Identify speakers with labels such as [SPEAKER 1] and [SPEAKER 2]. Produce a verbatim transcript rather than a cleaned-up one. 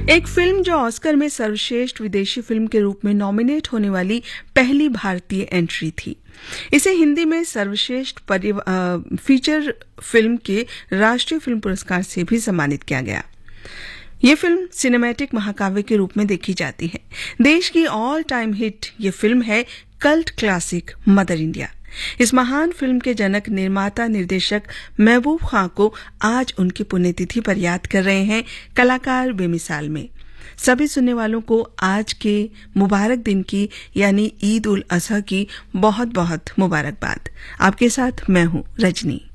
[SPEAKER 1] एक फिल्म जो ऑस्कर में सर्वश्रेष्ठ विदेशी फिल्म के रूप में नॉमिनेट होने वाली पहली भारतीय एंट्री थी। इसे हिंदी में सर्वश्रेष्ठ फीचर फिल्म के राष्ट्रीय फिल्म पुरस्कार से भी सम्मानित किया गया। ये फिल्म सिनेमैटिक महाकाव्य के रूप में देखी जाती है। देश की ऑल टाइम हिट ये फिल्म है कल्ट क्लासिक मदर इंडिया। इस महान फिल्म के जनक, निर्माता, निर्देशक महबूब खां को आज उनकी पुण्यतिथि पर याद कर रहे हैं कलाकार बेमिसाल में। सभी सुनने वालों को आज के मुबारक दिन की यानी ईद उल अजहा की बहुत बहुत मुबारकबाद। आपके साथ मैं हूं रजनी।